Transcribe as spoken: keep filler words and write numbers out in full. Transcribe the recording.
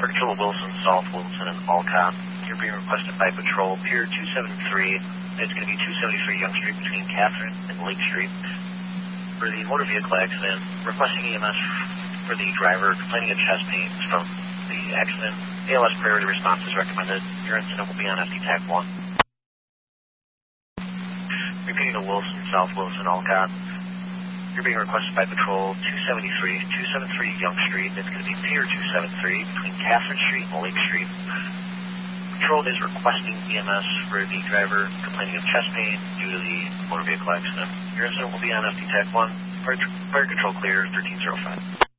For Control Wilson, South Wilson, and Alcott, you're being requested by Patrol Pier two seventy-three. It's going to be two seventy-three Young Street between Catherine and Lake Street. For the motor vehicle accident, requesting E M S for the driver complaining of chest pains from the accident. A L S priority response is recommended. Your incident will be on F D TAC one. Repeating to Wilson, South Wilson, Alcott. You're being requested by Patrol two seventy-three, two seventy-three Young Street. It's going to be Pier two seventy-three between Catherine Street and Lake Street. Patrol is requesting E M S for the driver complaining of chest pain due to the motor vehicle accident. Your incident will be on F D TAC one. Fire, fire control clear thirteen oh five.